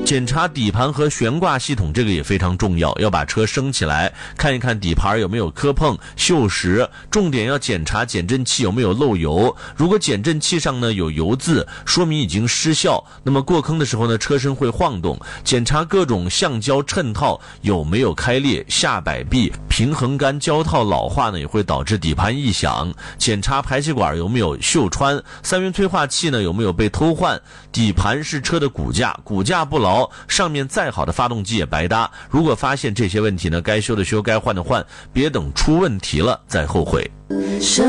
检查底盘和悬挂系统，这个也非常重要，要把车升起来，看一看底盘有没有磕碰、锈蚀，重点要检查减震器有没有漏油。如果减震器上呢有油渍，说明已经失效，那么过坑的时候呢，车身会晃动。检查各种橡胶衬套有没有开裂、下摆臂、平衡杆胶套老化呢，也会导致底盘异响。检查排气管有没有锈穿，三元催化器呢有没有被偷换。底盘是车的骨架，骨架不牢，上面再好的发动机也白搭。如果发现这些问题呢，该修的修，该换的换，别等出问题了再后悔。